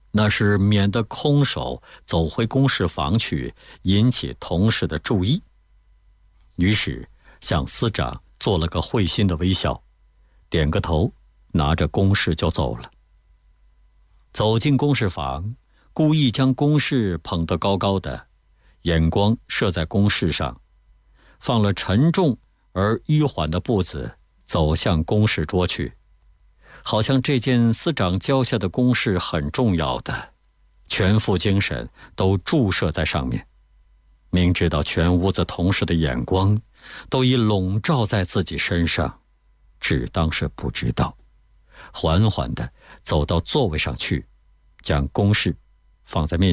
那是免得空手走回公事房去，引起同事的注意。于是向司长做了个会心的微笑，点个头，拿着公事就走了。走进公事房，故意将公事捧得高高的，眼光射在公事上，放了沉重而迂缓的步子走向公事桌去，好像这件司长交下的公事很重要的，全副精神都注射在上面。明知道全屋子同事的眼光都已笼罩在自己身上，只当是不知道，缓缓地走到座位上去，将公事放在面前。